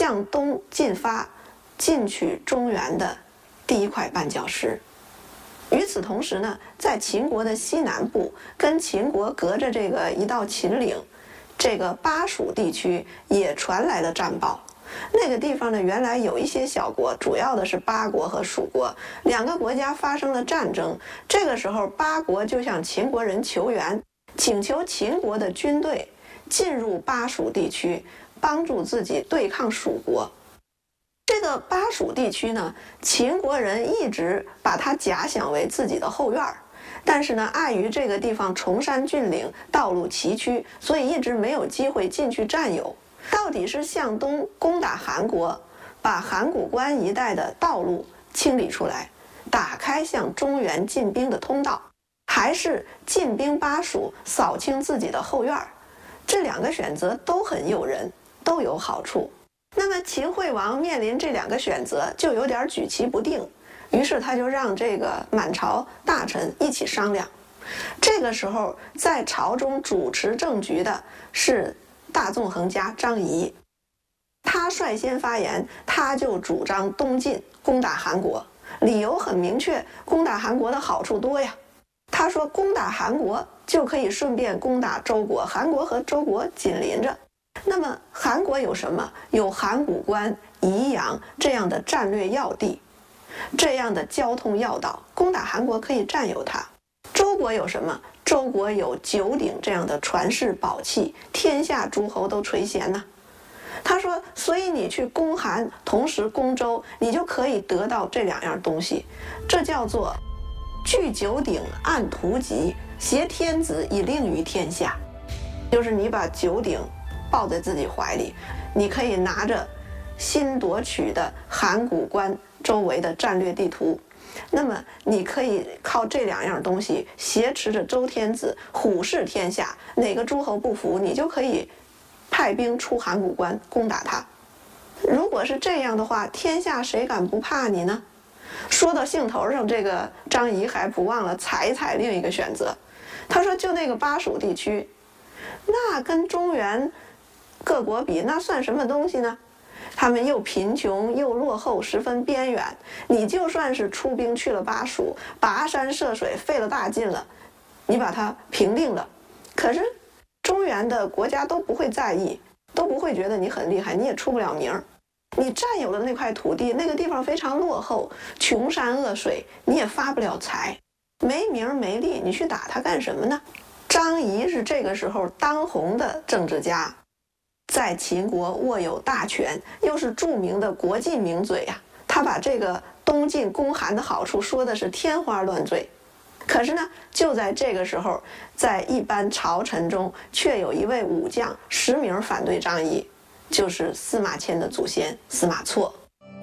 向东进发，进取中原的第一块绊脚石。与此同时呢，在秦国的西南部，跟秦国隔着这个一道秦岭，这个巴蜀地区也传来了战报。那个地方呢，原来有一些小国，主要的是巴国和蜀国，两个国家发生了战争。这个时候，巴国就向秦国人求援，请求秦国的军队进入巴蜀地区，帮助自己对抗蜀国。这个巴蜀地区呢，秦国人一直把它假想为自己的后院，但是呢，碍于这个地方崇山峻岭，道路崎岖，所以一直没有机会进去占有。到底是向东攻打韩国，把函谷关一带的道路清理出来，打开向中原进兵的通道，还是进兵巴蜀，扫清自己的后院？这两个选择都很诱人，都有好处。那么秦惠王面临这两个选择，就有点举棋不定，于是他就让这个满朝大臣一起商量。这个时候，在朝中主持政局的是大纵横家张仪，他率先发言，他就主张东进攻打韩国，理由很明确，攻打韩国的好处多呀。他说，攻打韩国就可以顺便攻打周国，韩国和周国紧邻着。那么韩国有什么？有函谷关、宜阳这样的战略要地，这样的交通要道，攻打韩国可以占有它。周国有什么？周国有九鼎这样的传世宝器，天下诸侯都垂涎呢。他说，所以你去攻韩，同时攻周，你就可以得到这两样东西，这叫做据九鼎，按图籍，挟天子以令于天下。就是你把九鼎抱在自己怀里，你可以拿着新夺取的函谷关周围的战略地图，那么你可以靠这两样东西挟持着周天子，虎视天下，哪个诸侯不服，你就可以派兵出函谷关攻打他。如果是这样的话，天下谁敢不怕你呢？说到兴头上，这个张仪还不忘了踩另一个选择。他说，就那个巴蜀地区，那跟中原各国比，那算什么东西呢？他们又贫穷又落后，十分边远。你就算是出兵去了巴蜀，跋山涉水，费了大劲了，你把它平定了，可是中原的国家都不会在意，都不会觉得你很厉害，你也出不了名。你占有了那块土地，那个地方非常落后，穷山恶水，你也发不了财，没名没利，你去打他干什么呢？张仪是这个时候当红的政治家，在秦国握有大权，又是著名的国际名嘴呀。他把这个东进攻韩的好处说的是天花乱坠。可是呢，就在这个时候，在一般朝臣中，却有一位武将实名反对张仪，就是司马迁的祖先司马错。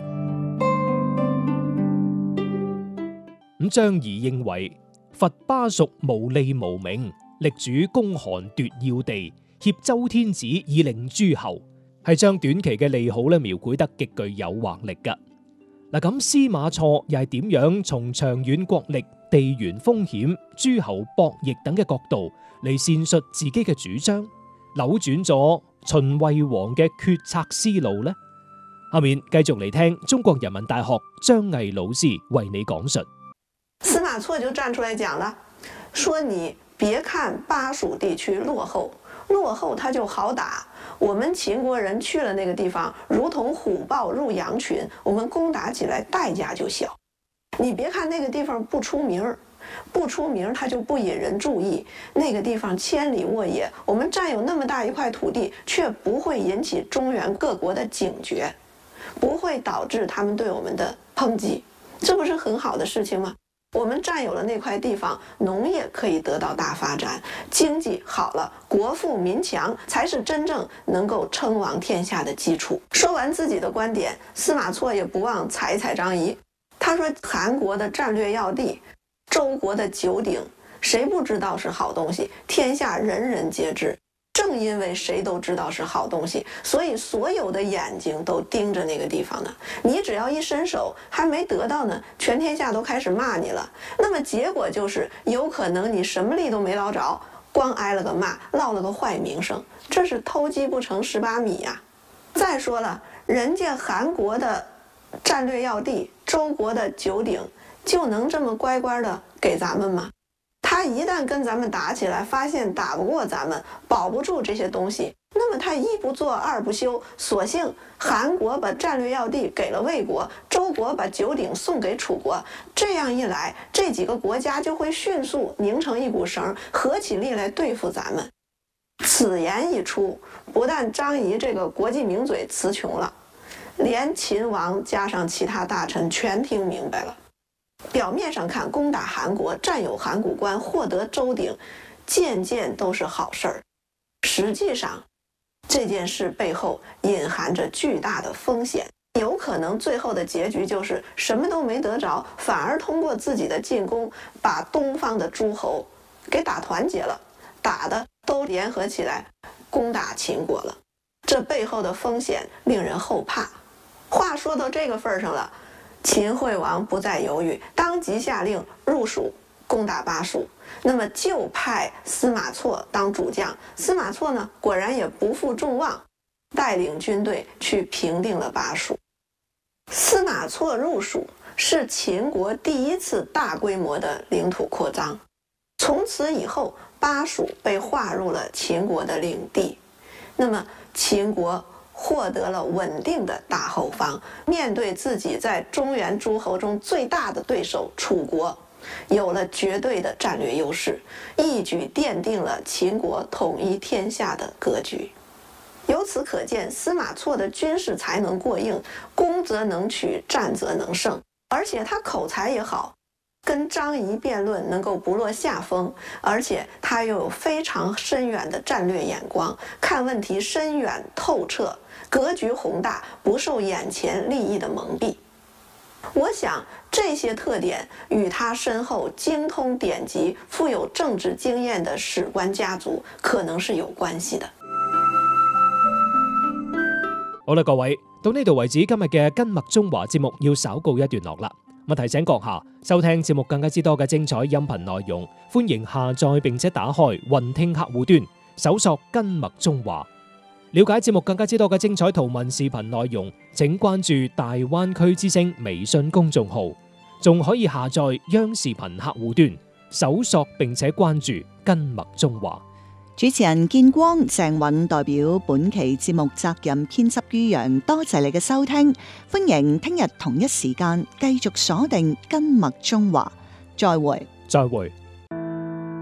咁張儀認為伐巴蜀無利無名，力主攻韓奪要地，挾周天子以令諸侯，係將短期嘅利好咧描繪得極具誘惑力㗎。嗱，咁司馬錯又係點樣從長遠國力、地緣風險、諸侯博弈等嘅角度嚟闡述自己嘅主張，扭轉咗秦惠王嘅決策思路呢？下面繼續嚟聽中國人民大學張毅老師為你講述。 司馬錯就站出來講了，說你別看巴蜀地區落後它就好打，我們秦國人去了那個地方，如同虎豹入羊群，我們攻打起來代價就小。你別看那個地方不出名，它就不引人注意，那個地方千里沃野，我們佔有那麼大一塊土地，卻不會引起中原各國的警覺，不會導致他們對我們的抨擊，這不是很好的事情嗎？我們佔有了那塊地方，農業可以得到大發展，經濟好了，國富民強，才是真正能夠稱王天下的基礎。說完自己的觀點，司馬錯也不忘踩張儀。他說，韓國的戰略要地，周國的九鼎，誰不知道是好東西？天下人人皆知。正因為誰都知道是好東西，所以所有的眼睛都盯着那個地方呢。你只要一伸手，還沒得到呢，全天下都開始罵你了。那麼結果就是有可能你什麼利都沒撈着，光挨了個罵，落了個壞名聲，這是偷雞不成蚀把米呀。再說了， 人家韩国的战略要地周国的九鼎就能这么乖乖的给咱们吗？他一旦跟咱们打起来，发现打不过咱们，保不住这些东西，那么他一不做二不休，索性韩国把战略要地给了魏国，周国把九鼎送给楚国，这样一来，这几个国家就会迅速拧成一股绳，合起力来对付咱们。此言一出，不但张仪这个国际名嘴词穷了，连秦王加上其他大臣全听明白了。表面上看，攻打韩国，占有函谷关，获得周鼎，件件都是好事儿。实际上，这件事背后隐含着巨大的风险，有可能最后的结局就是什么都没得着，反而通过自己的进攻，把东方的诸侯给打团结了，打的都联合起来攻打秦国了。这背后的风险令人后怕。话说到这个份上了，秦惠王不再犹豫，当即下令入蜀攻打巴蜀。那么就派司马错当主将。司马错呢，果然也不负众望，带领军队去平定了巴蜀。司马错入蜀是秦国第一次大规模的领土扩张。从此以后，巴蜀被划入了秦国的领地。那么秦国获得了稳定的大后方，面对自己在中原诸侯中最大的对手楚国，有了绝对的战略优势，一举奠定了秦国统一天下的格局。由此可见，司马错的军事才能过硬，攻则能取，战则能胜，而且他口才也好，跟张仪辩论能够不落下风，而且他又有非常深远的战略眼光，看问题深远透彻，格局宏大，不受眼前利益的蒙蔽。我想这些特点与他身后精通典籍、富有政治经驗的史官家族可能是有關係的。 好啦，各位，到呢度為止，今日嘅根脈中華節目要稍告一段落啦。我提醒閣下，收聽節目更加之多嘅精彩音頻內容，歡迎下載並且打開雲聽客戶端，搜索根脈中華。了解節目更加之多嘅精彩圖文視頻內容，請關注大灣區之聲微信公眾號，仲可以下載央視頻客戶端，搜索並且關注根脈中華。 主持人建光、鄭韻代表本期節目責任編輯于洋，多謝你嘅收聽，歡迎聽日同一時間繼續鎖定根脈中華，再會。 再會。